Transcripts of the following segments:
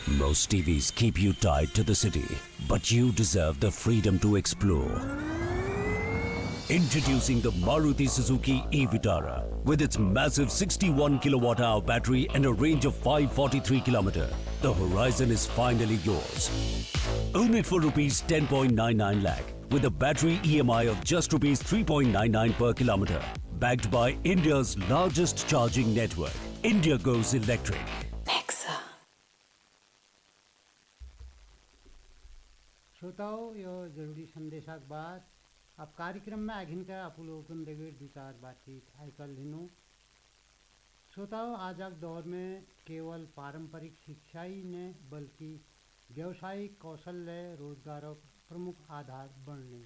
Most TVs keep you tied to the city, but you deserve the freedom to explore. Introducing the Maruti Suzuki e-Vitara with its massive 61 kilowatt-hour battery and a range of 543 km. The horizon is finally yours. Own it for rupees 10.99 lakh with a battery EMI of just rupees 3.99 per kilometer. Backed by India's largest charging network, India goes electric. श्रोताओं यो जरूरी संदेशाक बाद अब कार्यक्रम में आघिन का अपुलोकन देगे विचार बातचीत आयकल लिनो। श्रोताओं आजक दौर में केवल पारंपरिक शिक्षा ही ने बल्कि व्यावसायिक कौशल्य रोजगारों प्रमुख आधार बनने।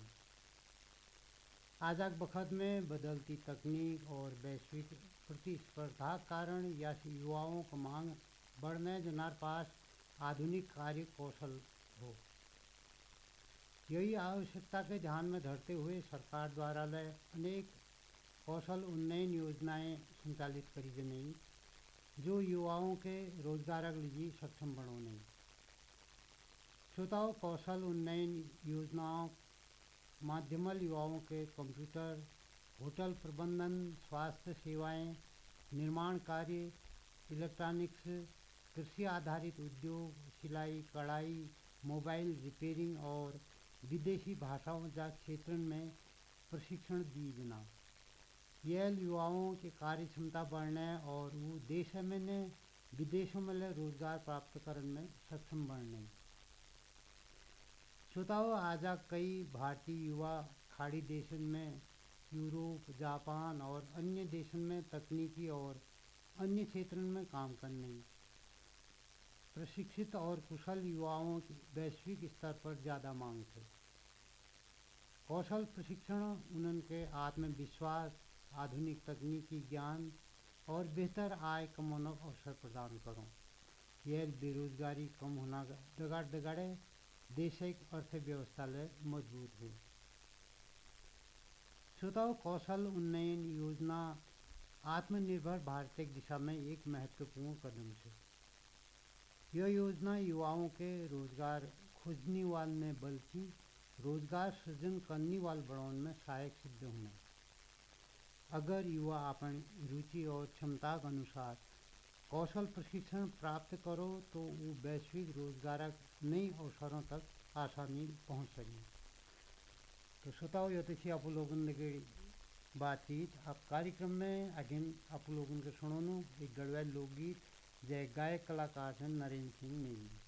आजक वक्त में बदलती तकनीक और वैश्विक प्रतिस्पर्धा कारण या युवाओं को मांग बढ़ने जनार पास आधुनिक कार्य कौशल हो। यही आवश्यकता के ध्यान में धरते हुए सरकार द्वारा अनेक कौशल उन्नयन योजनाएं संचालित करी गई जो युवाओं के रोजगार लिए सक्षम बनाने। श्रोताओं कौशल उन्नयन योजनाओं माध्यमल युवाओं के कंप्यूटर, होटल प्रबंधन, स्वास्थ्य सेवाएं, निर्माण कार्य, इलेक्ट्रॉनिक्स, कृषि आधारित उद्योग, सिलाई, कढ़ाई, मोबाइल रिपेयरिंग और विदेशी भाषाओं जा क्षेत्र में प्रशिक्षण दी जाना। यह युवाओं की कार्य क्षमता बढ़ने और वो देश में ने विदेशों में रोजगार प्राप्त करने में सक्षम बढ़ने। श्रोताओं आज कई भारतीय युवा खाड़ी देशों में, यूरोप, जापान और अन्य देशों में तकनीकी और अन्य क्षेत्रों में काम करने। प्रशिक्षित और कुशल युवाओं की वैश्विक स्तर पर ज़्यादा मांग है। कौशल प्रशिक्षण उनके आत्मविश्वास, आधुनिक तकनीकी ज्ञान और बेहतर आय कमाने का अवसर प्रदान करो। यह बेरोजगारी कम होना दगाड़े देश की अर्थव्यवस्था ले मजबूत हो। श्रोताओं कौशल उन्नयन योजना आत्मनिर्भर भारत की दिशा में एक महत्वपूर्ण कदम है। यह योजना युवाओं के रोजगार खोजने वाले ने बल्कि रोजगार सृजन करने वाले बढ़ाने में सहायक सिद्ध होने। अगर युवा अपनी रुचि और क्षमता के अनुसार कौशल प्रशिक्षण प्राप्त करो तो वो वैश्विक रोजगार नए अवसरों तक आसानी पहुंच सके। तो श्रोताओं यह तो आप लोगों ने बातचीत अब कार्यक्रम में अगेन आप लोगों के सुनो एक गढ़वाल लोकगीत जय गायक कलाकार हैं नरेंद्र सिंह नेगी।